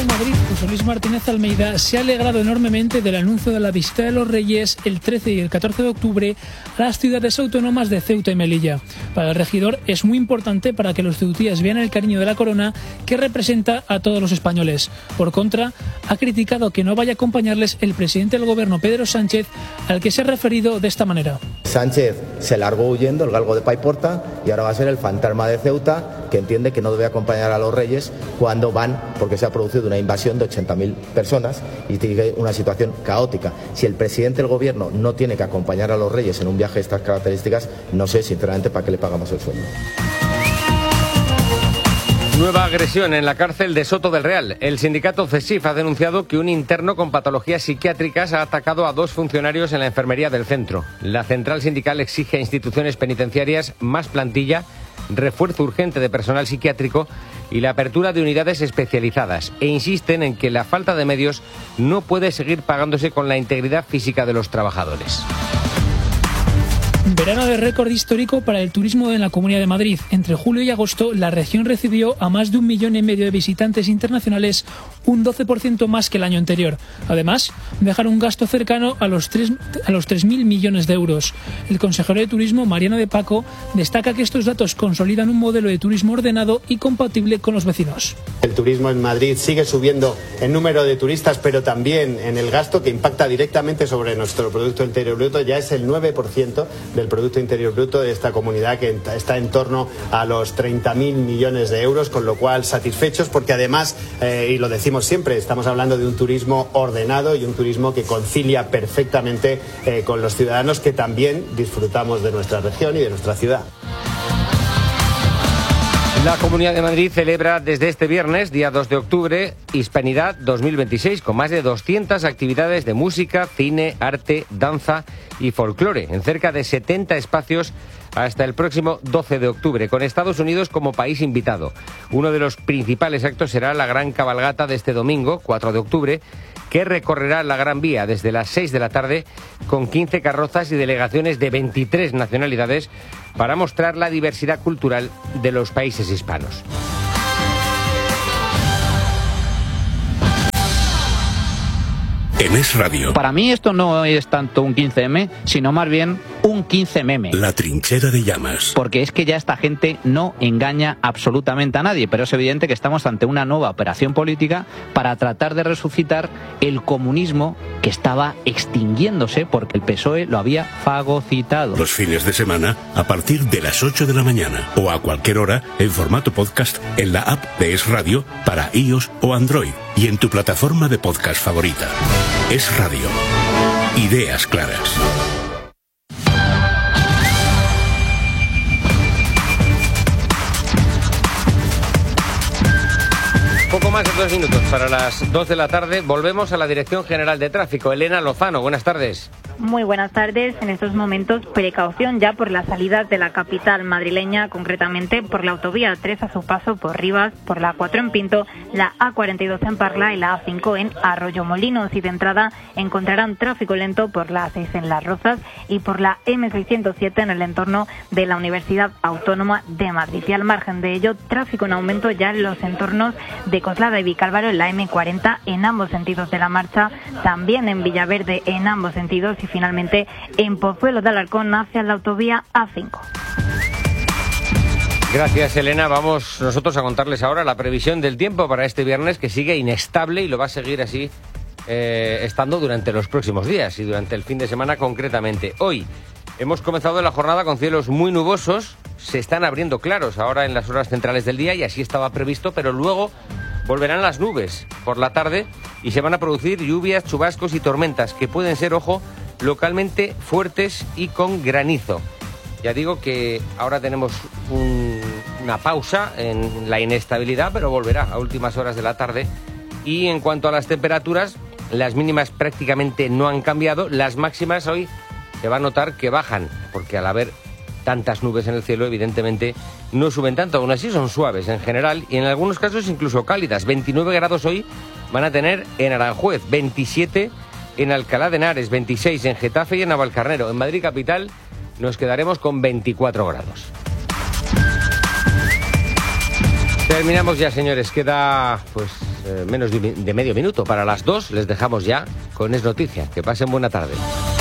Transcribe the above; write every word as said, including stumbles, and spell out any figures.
En Madrid, José Luis Martínez Almeida se ha alegrado enormemente del anuncio de la visita de los Reyes el trece y el catorce de octubre a las ciudades autónomas de Ceuta y Melilla. Para el regidor es muy importante para que los ceutíes vean el cariño de la corona que representa a todos los españoles. Por contra, ha criticado que no vaya a acompañarles el presidente del gobierno, Pedro Sánchez, al que se ha referido de esta manera. Sánchez se largó huyendo, el galgo de Paiporta, y ahora va a ser el fantasma de Ceuta, que entiende que no debe acompañar a los Reyes cuando van, porque se ha producido una invasión de ochenta mil personas y tiene una situación caótica. Si el presidente del gobierno no tiene que acompañar a los Reyes en un viaje de estas características, no sé sinceramente para qué le pagamos el sueldo. Nueva agresión en la cárcel de Soto del Real. El sindicato CESIF ha denunciado que un interno con patologías psiquiátricas ha atacado a dos funcionarios en la enfermería del centro. La central sindical exige a instituciones penitenciarias más plantilla, refuerzo urgente de personal psiquiátrico y la apertura de unidades especializadas, e insisten en que la falta de medios no puede seguir pagándose con la integridad física de los trabajadores. Verano de récord histórico para el turismo en la Comunidad de Madrid. Entre julio y agosto, la región recibió a más de un millón y medio de visitantes internacionales, un doce por ciento más que el año anterior. Además, dejaron un gasto cercano a los tres a los tres mil millones de euros. El consejero de Turismo, Mariano de Paco, destaca que estos datos consolidan un modelo de turismo ordenado y compatible con los vecinos. El turismo en Madrid sigue subiendo en número de turistas, pero también en el gasto que impacta directamente sobre nuestro Producto Interior Bruto. Ya es el nueve por ciento del Producto Interior Bruto de esta comunidad, que está en torno a los treinta mil millones de euros, con lo cual satisfechos porque además, eh, y lo decimos siempre, estamos hablando de un turismo ordenado y un turismo que concilia perfectamente eh, con los ciudadanos que también disfrutamos de nuestra región y de nuestra ciudad. La Comunidad de Madrid celebra desde este viernes, día dos de octubre, Hispanidad dos mil veintiséis, con más de doscientas actividades de música, cine, arte, danza y folclore, en cerca de setenta espacios hasta el próximo doce de octubre, con Estados Unidos como país invitado. Uno de los principales actos será la gran cabalgata de este domingo, cuatro de octubre, que recorrerá la Gran Vía desde las seis de la tarde con quince carrozas y delegaciones de veintitrés nacionalidades para mostrar la diversidad cultural de los países hispanos. En Es Radio. Para mí esto no es tanto un quince eme, sino más bien un quince meme. La trinchera de llamas. Porque es que ya esta gente no engaña absolutamente a nadie, pero es evidente que estamos ante una nueva operación política para tratar de resucitar el comunismo que estaba extinguiéndose porque el P S O E lo había fagocitado. Los fines de semana a partir de las ocho de la mañana o a cualquier hora en formato podcast en la app de Es Radio para iOS o Android y en tu plataforma de podcast favorita. Es Radio. Ideas claras. Poco más de dos minutos para las dos de la tarde. Volvemos a la Dirección General de Tráfico. Elena Lozano, buenas tardes. Muy buenas tardes. En estos momentos, precaución ya por las salidas de la capital madrileña, concretamente por la autovía tres a su paso por Rivas, por la A cuatro en Pinto, la A cuarenta y dos en Parla y la A cinco en Arroyomolinos. Y de entrada encontrarán tráfico lento por la A seis en Las Rozas y por la eme seiscientos siete en el entorno de la Universidad Autónoma de Madrid. Y al margen de ello, tráfico en aumento ya en los entornos de Coslada y Vicálvaro en la eme cuarenta en ambos sentidos de la marcha, también en Villaverde en ambos sentidos y finalmente en Pozuelo de Alarcón hacia la autovía A cinco. Gracias, Elena. Vamos nosotros a contarles ahora la previsión del tiempo para este viernes, que sigue inestable y lo va a seguir así eh, estando durante los próximos días y durante el fin de semana concretamente. Hoy hemos comenzado la jornada con cielos muy nubosos, se están abriendo claros ahora en las horas centrales del día y así estaba previsto, pero luego volverán las nubes por la tarde y se van a producir lluvias, chubascos y tormentas que pueden ser, ojo, localmente fuertes y con granizo. Ya digo que ahora tenemos un, una pausa en la inestabilidad, pero volverá a últimas horas de la tarde. Y en cuanto a las temperaturas, las mínimas prácticamente no han cambiado. Las máximas hoy se va a notar que bajan, porque al haber tantas nubes en el cielo, evidentemente no suben tanto. Aún así son suaves en general y en algunos casos incluso cálidas. veintinueve grados hoy van a tener en Aranjuez, veintisiete en Alcalá de Henares, veintiséis en Getafe y en Navalcarnero. En Madrid capital nos quedaremos con veinticuatro grados. Terminamos ya, señores. Queda pues eh, menos de, de medio minuto para las dos. Les dejamos ya con Es Noticia. Que pasen buena tarde.